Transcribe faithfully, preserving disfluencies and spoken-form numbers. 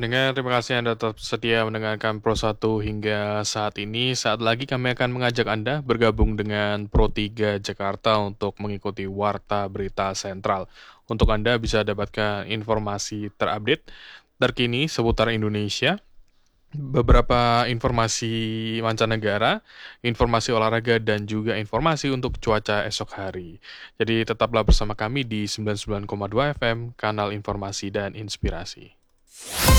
pendengar, terima kasih Anda tetap setia mendengarkan Pro satu hingga saat ini. Saat lagi kami akan mengajak Anda bergabung dengan Pro tiga Jakarta untuk mengikuti Warta Berita Sentral. Untuk Anda bisa dapatkan informasi terupdate, terkini seputar Indonesia, beberapa informasi mancanegara, informasi olahraga, dan juga informasi untuk cuaca esok hari. Jadi tetaplah bersama kami di sembilan puluh sembilan koma dua F M, kanal informasi dan inspirasi.